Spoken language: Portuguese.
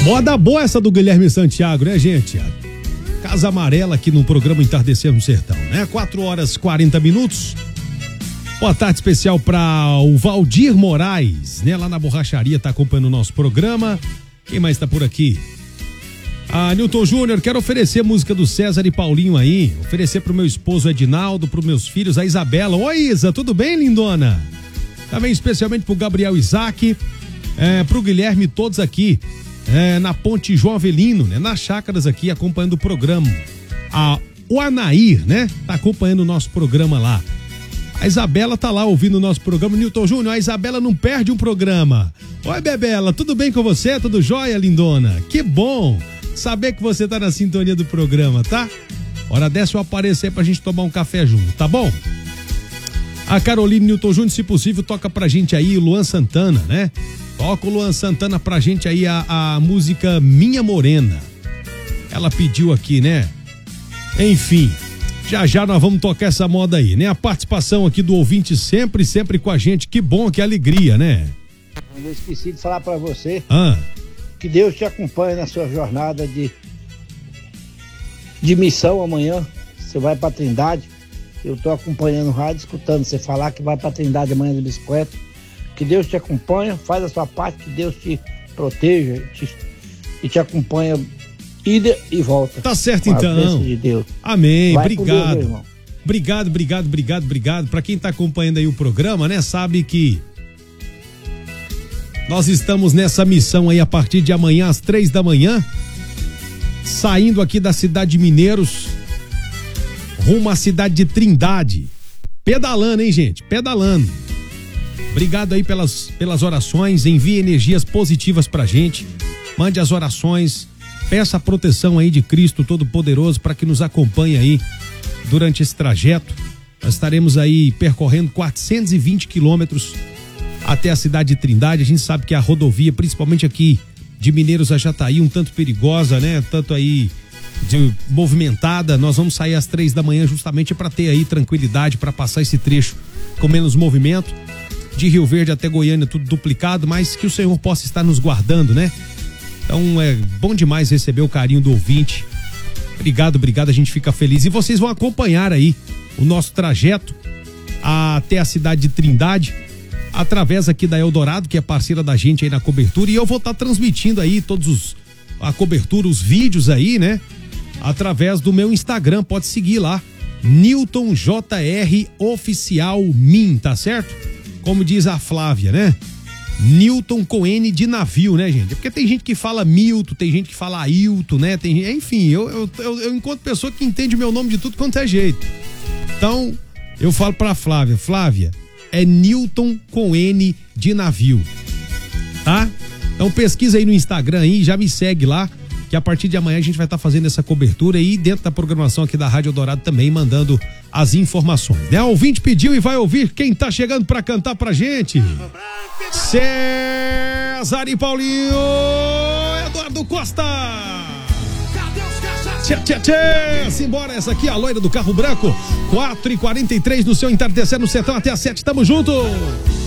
Moda boa essa do Guilherme Santiago, né, gente? Casa Amarela aqui no programa Entardecer no Sertão, né? 4h40. Boa tarde especial para o Valdir Moraes, né? Lá na borracharia, tá acompanhando o nosso programa. Quem mais tá por aqui? Newton Júnior, quero oferecer música do César e Paulinho aí. Oferecer pro meu esposo Edinaldo, pros meus filhos, a Isabela. Oi, Isa, tudo bem, lindona? Também especialmente pro Gabriel Isaac, pro Guilherme, todos aqui. Na Ponte João Avelino, né? Nas chácaras aqui, acompanhando o programa. O Anair, né? Tá acompanhando o nosso programa lá. A Isabela tá lá ouvindo o nosso programa. Newton Júnior, a Isabela não perde um programa. Oi, Bebela, tudo bem com você? Tudo jóia, lindona? Que bom saber que você tá na sintonia do programa, tá? Hora dessa eu aparecer aí pra gente tomar um café junto, tá bom? A Caroline Newton Júnior, se possível, toca pra gente aí o Luan Santana, né? Toca o Luan Santana pra gente aí a música Minha Morena. Ela pediu aqui, né? Enfim, já nós vamos tocar essa moda aí, né? A participação aqui do ouvinte sempre com a gente. Que bom, que alegria, né? Eu esqueci de falar pra você que Deus te acompanhe na sua jornada de missão amanhã. Você vai pra Trindade. Eu tô acompanhando o rádio, escutando você falar que vai pra Trindade amanhã de bicicleta. Que Deus te acompanha, faz a sua parte, que Deus te proteja e te acompanha, ida e volta. Tá certo então. De Deus. Amém, vai obrigado. Deus, irmão. Obrigado. Pra quem tá acompanhando aí o programa, né, sabe que nós estamos nessa missão aí a partir de amanhã às 3h, saindo aqui da cidade de Mineiros, rumo à cidade de Trindade. Pedalando, hein, gente? Pedalando. Obrigado aí pelas orações, envie energias positivas pra gente, mande as orações, peça a proteção aí de Cristo Todo-Poderoso para que nos acompanhe aí durante esse trajeto. Nós estaremos aí percorrendo 420 quilômetros até a cidade de Trindade. A gente sabe que a rodovia, principalmente aqui de Mineiros a Jataí, um tanto perigosa, né? Tanto aí movimentada. Nós vamos sair às 3h justamente para ter aí tranquilidade, para passar esse trecho com menos movimento. De Rio Verde até Goiânia, tudo duplicado, mas que o Senhor possa estar nos guardando, né? Então é bom demais receber o carinho do ouvinte. Obrigado, a gente fica feliz. E vocês vão acompanhar aí o nosso trajeto até a cidade de Trindade, através aqui da Eldorado, que é parceira da gente aí na cobertura, e eu vou estar transmitindo aí a cobertura, os vídeos aí, né? Através do meu Instagram, pode seguir lá, Newton JR Oficial Min, tá certo? Como diz a Flávia, né? Newton com N de navio, né, gente? Porque tem gente que fala Milton, tem gente que fala Ailton, né? Enfim, eu encontro pessoa que entende meu nome de tudo quanto é jeito. Então, eu falo pra Flávia, é Newton com N de navio, tá? Então pesquisa aí no Instagram aí, já me segue lá, que a partir de amanhã a gente vai estar fazendo essa cobertura e dentro da programação aqui da Rádio Eldorado também mandando as informações, né? O ouvinte pediu e vai ouvir quem tá chegando pra cantar pra gente. César e Paulinho, Eduardo Costa. Simbora, essa aqui é a loira do carro branco. 4h43 no seu Entardecer no Sertão até às 7, tamo junto.